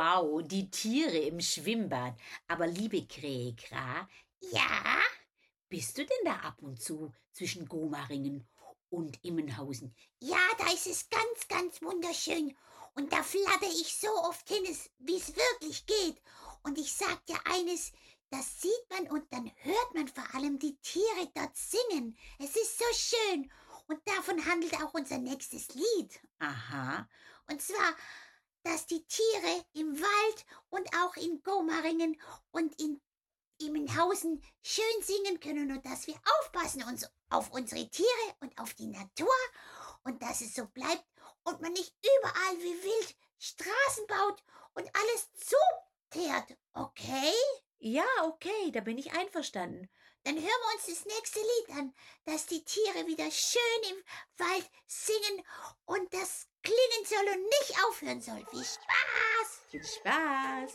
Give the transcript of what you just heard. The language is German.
Wow, die Tiere im Schwimmbad. Aber liebe Kräkra, Ja, bist du denn da ab und zu zwischen Gomaringen und Immenhausen? ja, da ist es ganz, ganz wunderschön. Und da flatter ich so oft hin, wie es wirklich geht. Und ich sag dir eines, das sieht man und dann hört man vor allem die Tiere dort singen. Es ist so schön. Und davon handelt auch unser nächstes Lied. Aha, Und zwar, dass die Tiere im Wald und auch in Gomaringen und in Immenhausen schön singen können und dass wir aufpassen auf unsere Tiere und auf die Natur und dass es so bleibt und man nicht überall wie wild Straßen baut und alles zuteert. Okay? ja, okay, da bin ich einverstanden. Dann hören wir uns das nächste Lied an, dass die Tiere wieder schön im Wald singen und das klingen soll und nicht aufhören soll. Viel Spaß! Viel Spaß!